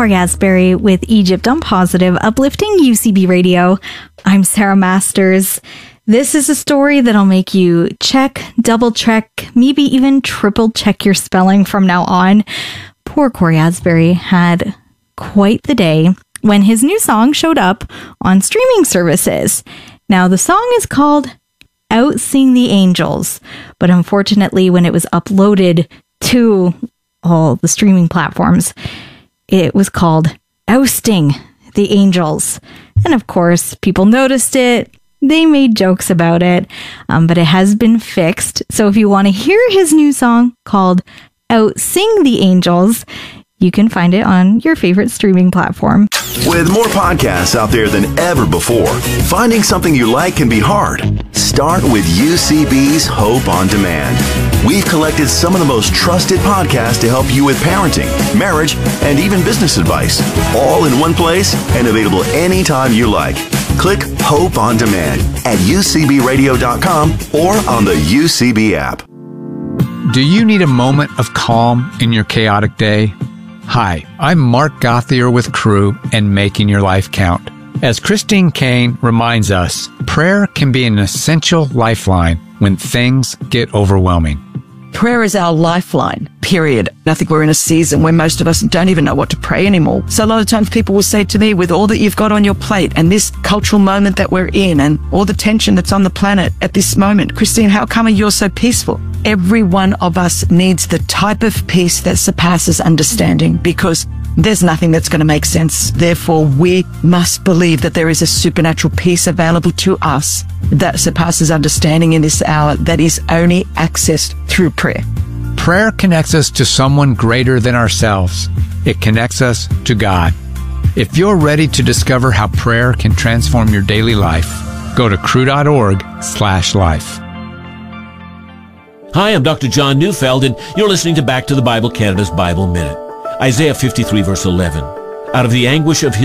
Corey Asbury with Egypt on Positive, uplifting UCB Radio. I'm Sarah Masters. This is a story that'll make you check, double check, maybe even triple check your spelling from now on. Poor Corey Asbury had quite the day when his new song showed up on streaming services. Now, the song is called Out Sing the Angels, but unfortunately, when it was uploaded to all the streaming platforms, it was called Ousting the Angels. And of course, people noticed it. They made jokes about it, but it has been fixed. So if you want to hear his new song called Out Sing the Angels, you can find it on your favorite streaming platform. With more podcasts out there than ever before, finding something you like can be hard. Start with UCB's Hope on Demand. We've collected some of the most trusted podcasts to help you with parenting, marriage, and even business advice. All in one place and available anytime you like. Click Hope on Demand at ucbradio.com or on the UCB app. Do you need a moment of calm in your chaotic day? Hi, I'm Mark Gauthier with Crew and Making Your Life Count. As Christine Kane reminds us, prayer can be an essential lifeline when things get overwhelming. Prayer is our lifeline, period. I think we're in a season where most of us don't even know what to pray anymore. So a lot of times people will say to me, with all that you've got on your plate and this cultural moment that we're in and all the tension that's on the planet at this moment, Christine, how come you're so peaceful? Every one of us needs the type of peace that surpasses understanding, because there's nothing that's going to make sense. Therefore, we must believe that there is a supernatural peace available to us that surpasses understanding in this hour, that is only accessed through prayer. Prayer connects us to someone greater than ourselves. It connects us to God. If you're ready to discover how prayer can transform your daily life, go to cru.org/life. Hi, I'm Dr. John Neufeld, and you're listening to Back to the Bible Canada's Bible Minute. Isaiah 53, verse 11. Out of the anguish of his